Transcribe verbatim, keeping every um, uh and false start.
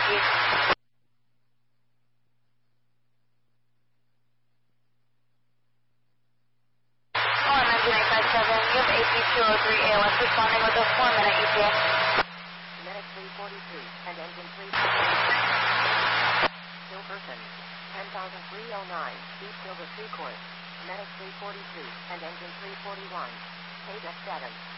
you. One nine eight five seven, you have A P two oh three A L S responding with a four minute E T A. Medic three forty-three and engine three forty-three. Still person. ten thousand three oh nine, East Silver three course. Medic three forty-two and engine three forty-one. Page F seven.